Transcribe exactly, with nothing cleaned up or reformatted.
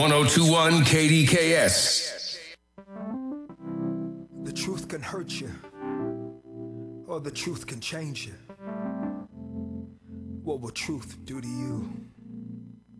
ten twenty-one K D K S. The truth can hurt you, or the truth can change you. What will truth do to you?